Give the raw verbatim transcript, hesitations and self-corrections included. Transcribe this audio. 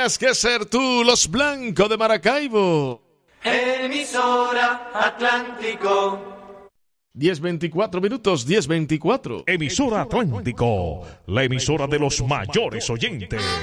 tenías que ser tú, Los Blancos de Maracaibo. Emisora Atlántico. diez veinticuatro minutos, diez veinticuatro. Emisora Atlántico, la emisora de los mayores oyentes.